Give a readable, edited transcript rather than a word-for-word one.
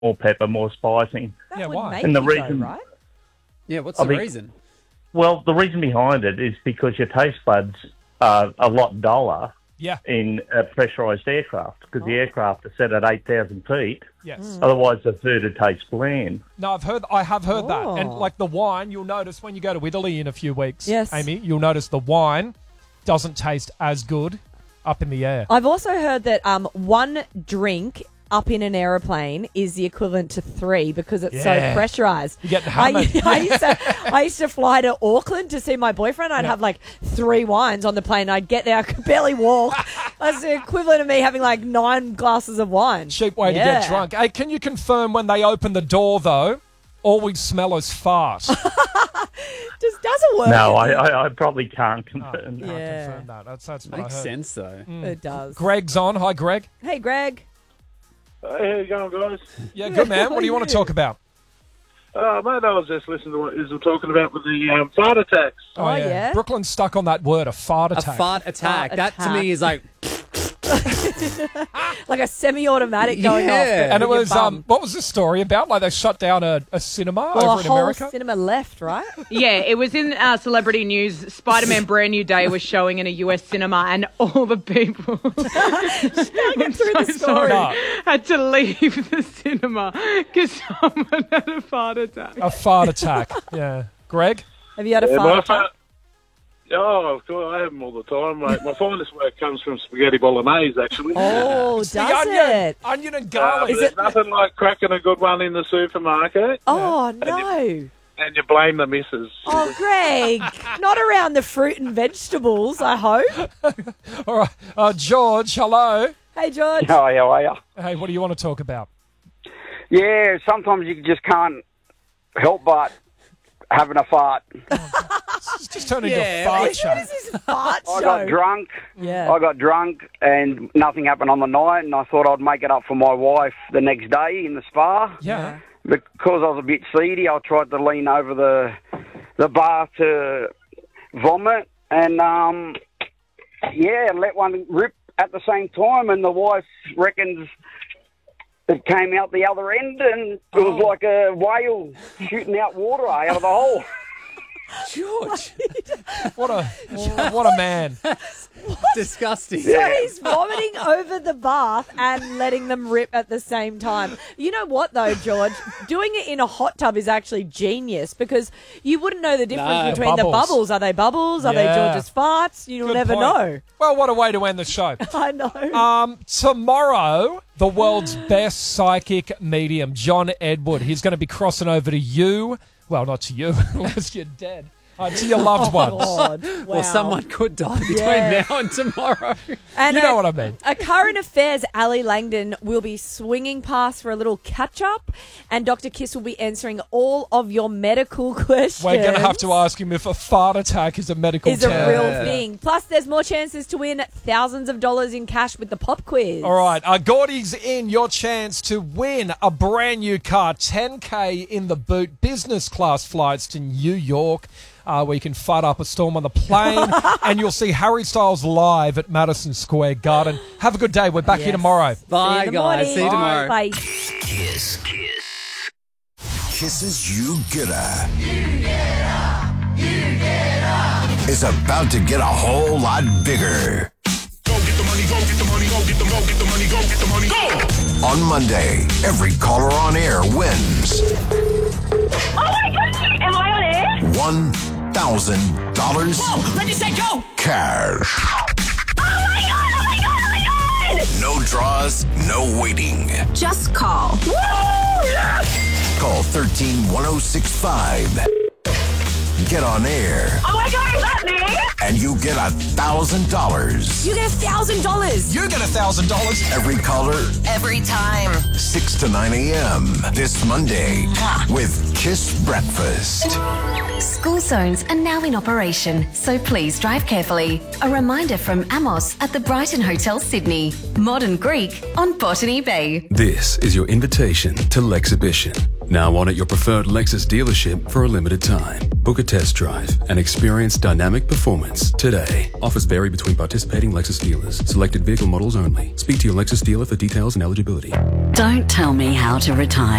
more pepper, more spicing. That would why? make And the you reason- go, right? Yeah, what's the reason? Well, the reason behind it is because your taste buds are a lot duller Yeah. in a pressurised aircraft because the aircraft are set at 8,000 feet. Yes. Otherwise, the food would taste bland. No, I have heard that. And Oh. like the wine, you'll notice when you go to Italy in a few weeks, Yes. Amy, you'll notice the wine doesn't taste as good up in the air. I've also heard that one drink up in an aeroplane is the equivalent to 3 because it's so Yeah. pressurized. You get hammered. I used to fly to Auckland to see my boyfriend. I'd have like 3 wines on the plane. I'd get there, I could barely walk. That's the equivalent of me having like 9 glasses of wine. Cheap way to Yeah. get drunk. Hey, can you confirm when they open the door, though, all we smell is fart? Just doesn't work. No, I probably can't confirm that. I Yeah. confirm that. That's what I Makes heard. sense, though. It does. Greg's on. Hi, Greg. Hey, Greg. Hey, how you going, guys? Yeah, good man. What do you want to talk about? Mate, I was just listening to what you were talking about with the fart attacks. Oh, yeah? Brooklyn's stuck on that word, a fart A attack. fart attack. Fart That to attack. me is like, Like a semi-automatic going off. Yeah. And it with your was, bum. what was the story about? Like they shut down a cinema Well, over a in whole America? cinema left, right? Yeah, it was in Celebrity News. Spider-Man Brand New Day was showing in a US cinema, and all the people Get through the so story. sorry. had to leave the cinema because someone had a fart attack. A fart attack. Yeah. Greg? Have you had a Yeah, fart my attack? fart- Oh, of course, I have them all the time, mate. My finest work comes from spaghetti bolognese, actually. Oh, does The onion. it? Onion and garlic. There's nothing like cracking a good one in the supermarket, Oh, no. and you blame the missus. Oh, Greg. Not around the fruit and vegetables, I hope. All right. George, hello. Hey, George. Hi, how are you? Hey, what do you want to talk about? Yeah, sometimes you just can't help but having a fart. It's just turned into Yeah, a fart What show. is this fart show? I got drunk. Yeah. I got drunk and nothing happened on the night, and I thought I'd make it up for my wife the next day in the spa. Yeah. Because I was a bit seedy, I tried to lean over the bar to vomit, and let one rip at the same time, and the wife reckons it came out the other end, and it was like a whale shooting out water out of the hole. George, What a man. disgusting. So he's vomiting over the bath and letting them rip at the same time. You know what, though, George? Doing it in a hot tub is actually genius because you wouldn't know the difference No, between the bubbles. bubbles. Are they bubbles? Are they Yeah. George's farts? You'll Good never point. know. Well, what a way to end the show. I know. Tomorrow, the world's best psychic medium, John Edward, he's going to be crossing over to you. Well, not to you, unless you're dead. To your loved ones. God. Wow. Well, someone could die between Yeah. now and tomorrow. And You know what I mean. A current affairs, Ali Langdon will be swinging past for a little catch-up, and Dr. Kiss will be answering all of your medical questions. We're going to have to ask him if a fart attack is a medical Is a term. real thing. Plus, there's more chances to win thousands of dollars in cash with the pop quiz. All right, Gordy's in. Your chance to win a brand new car, $10K in the boot, business class flights to New York, where you can fight up a storm on the plane, and you'll see Harry Styles live at Madison Square Garden. Have a good day. We're back here tomorrow. Bye, See you in the guys. morning. See you tomorrow. Bye. Kiss. Kisses You Gotta. Is about to get a whole lot bigger. Go get the money, go get the money, go get the go get the money, go get the money, go! On Monday, every caller on air wins Oh my God! Am I on air? $1,000 Whoa, let me say go! cash. Oh my God! Oh my God! Oh my God! No draws, no waiting. Just call. Woo! Yes! Call 131065. Get on air, Oh my God! Is that me? and you get $1,000. You get $1,000. You get $1,000. Every caller, Every time. 6 to 9 a.m. this Monday with Kiss Breakfast. School zones are now in operation, so please drive carefully. A reminder from Amos at the Brighton Hotel, Sydney. Modern Greek on Botany Bay. This is your invitation to Lexhibition. Now on at your preferred Lexus dealership for a limited time. Book a test drive and experience dynamic performance today. Offers vary between participating Lexus dealers. Selected vehicle models only. Speak to your Lexus dealer for details and eligibility. Don't tell me how to retire.